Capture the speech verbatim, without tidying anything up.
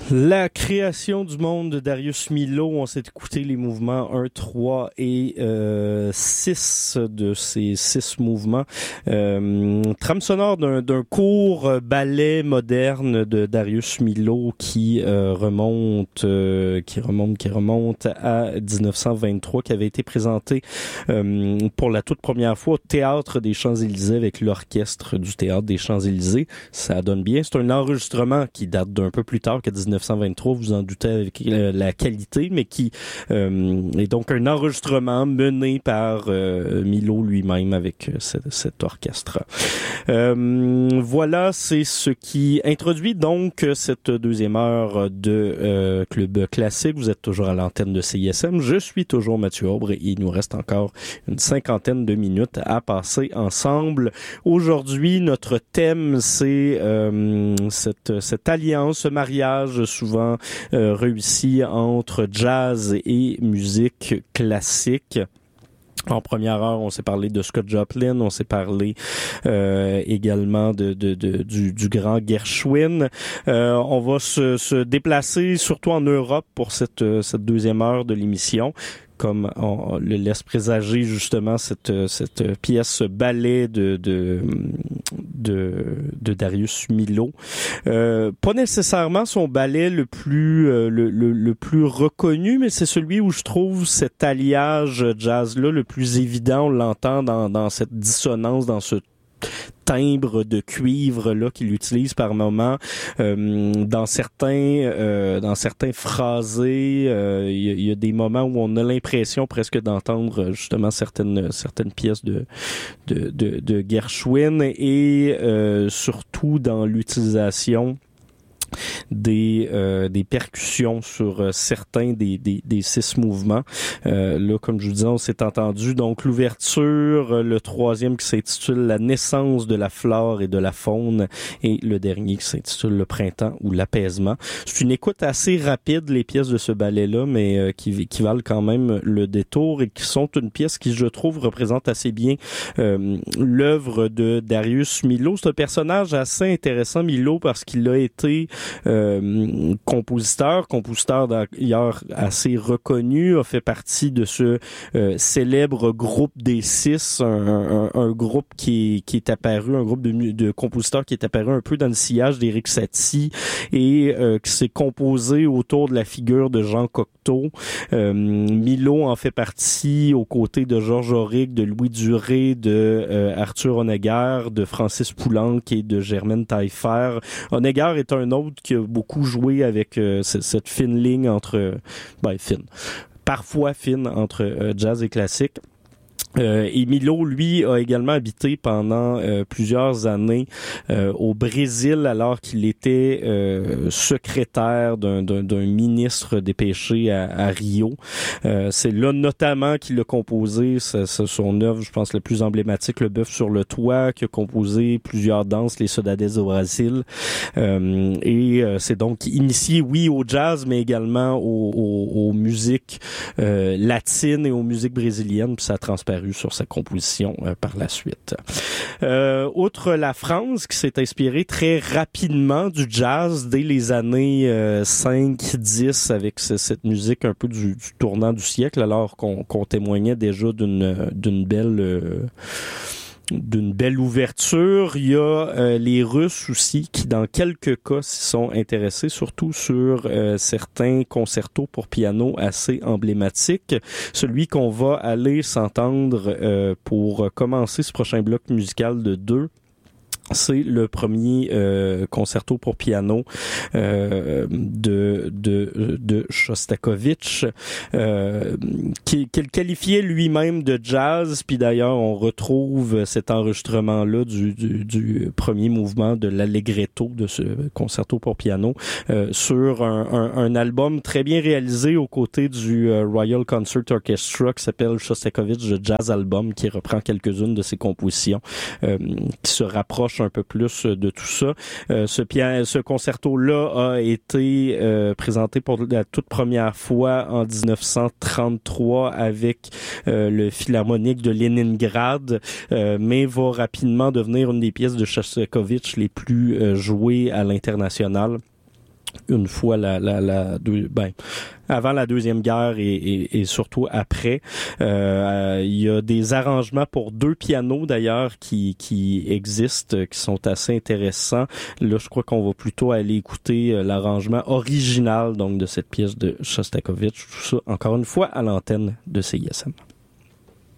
La création du monde de Darius Milhaud, on s'est écouté les mouvements un, trois et euh, six de ces six mouvements. Euh, trame sonore d'un, d'un court ballet moderne de Darius Milhaud qui euh, remonte, euh, qui remonte, qui remonte à dix-neuf cent vingt-trois, qui avait été présenté euh, pour la toute première fois au Théâtre des Champs-Élysées avec l'orchestre du Théâtre des Champs-Élysées. Ça donne bien. C'est un enregistrement qui date d'un peu plus tard que dix-neuf cent vingt-trois, vous en doutez avec la qualité, mais qui euh, est donc un enregistrement mené par euh, Milhaud lui-même avec euh, cet, cet orchestre. Euh, voilà, c'est ce qui introduit donc cette deuxième heure de euh, Club Classique. Vous êtes toujours à l'antenne de C I S M. Je suis toujours Mathieu Aubre et il nous reste encore une cinquantaine de minutes à passer ensemble. Aujourd'hui, notre thème, c'est euh, cette, cette alliance, ce mariage souvent euh, réussi entre jazz et musique classique. En première heure, on s'est parlé de Scott Joplin, on s'est parlé euh, également de, de, de du, du grand Gershwin. Euh, on va se, se déplacer surtout en Europe pour cette, cette deuxième heure de l'émission. Comme on le laisse présager justement cette cette pièce ballet de de de, de Darius Milhaud. Euh, pas nécessairement son ballet le plus euh, le, le le plus reconnu, mais c'est celui où je trouve cet alliage jazz là le plus évident. On l'entend dans dans cette dissonance, dans ce timbre de cuivre là qu'il utilise par moment euh, dans certains euh, dans certains phrasés. Euh, il y, a, y a des moments où on a l'impression presque d'entendre justement certaines certaines pièces de de de, de Gershwin et euh, surtout dans l'utilisation des euh, des percussions sur euh, certains des, des des six mouvements. Euh, là, comme je vous disais, on s'est entendu donc l'ouverture, le troisième qui s'intitule La naissance de la flore et de la faune et le dernier qui s'intitule Le printemps ou l'apaisement. C'est une écoute assez rapide, les pièces de ce ballet-là, mais euh, qui qui valent quand même le détour et qui sont une pièce qui, je trouve, représente assez bien euh, l'œuvre de Darius Milhaud. C'est un personnage assez intéressant, Milhaud, parce qu'il a été Euh, compositeur, compositeur d'ailleurs assez reconnu, a fait partie de ce euh, célèbre groupe des six, un, un, un groupe qui est, qui est apparu, un groupe de, de compositeurs qui est apparu un peu dans le sillage d'Éric Satie et euh, qui s'est composé autour de la figure de Jean Cocteau. Euh, Milhaud en fait partie aux côtés de Georges Auric, de Louis Duré, de euh, Arthur Honegger, de Francis Poulenc et de Germaine Taillefer. Honegger est un autre qui a beaucoup joué avec euh, c- cette fine ligne entre, ben fine, parfois fine entre euh, jazz et classique. Euh, et Milhaud, lui, a également habité pendant euh, plusieurs années euh, au Brésil alors qu'il était euh, secrétaire d'un, d'un, d'un ministre dépêché à, à Rio. Euh, c'est là notamment qu'il a composé sa, sa, son œuvre, je pense, la plus emblématique, Le bœuf sur le toit, qui a composé plusieurs danses, Les Saudades au Brésil. Euh, et euh, c'est donc initié, oui, au jazz, mais également aux, aux, aux musiques euh, latines et aux musiques brésiliennes, puis ça a transparu sur sa composition euh, par la suite. Euh, outre la France, qui s'est inspirée très rapidement du jazz dès les années euh, cinq dix avec ce, cette musique un peu du, du tournant du siècle, alors qu'on, qu'on témoignait déjà d'une, d'une belle... Euh, d'une belle ouverture. Il y a euh, les Russes aussi qui, dans quelques cas, s'y sont intéressés, surtout sur euh, certains concertos pour piano assez emblématiques. Celui qu'on va aller s'entendre euh, pour commencer ce prochain bloc musical de deux, c'est le premier euh, concerto pour piano euh, de de de Shostakovich euh, qui qu'il qualifiait lui-même de jazz. Puis d'ailleurs, on retrouve cet enregistrement-là du du, du premier mouvement de l'Allegretto de ce concerto pour piano euh, sur un, un un album très bien réalisé aux côtés du euh, Royal Concert Orchestra qui s'appelle Shostakovich The Jazz Album, qui reprend quelques-unes de ses compositions euh, qui se rapprochent un peu plus de tout ça. Euh, ce, piano, ce concerto-là a été euh, présenté pour la toute première fois en dix-neuf cent trente-trois avec euh, le Philharmonique de Leningrad, euh, mais va rapidement devenir une des pièces de Shostakovich les plus euh, jouées à l'international. une fois la la la deux, ben avant la deuxième guerre et, et, et surtout après. Euh, il y a des arrangements pour deux pianos d'ailleurs qui qui existent, qui sont assez intéressants. Là, je crois qu'on va plutôt aller écouter l'arrangement original donc de cette pièce de Shostakovich. Tout ça encore une fois à l'antenne de C I S M.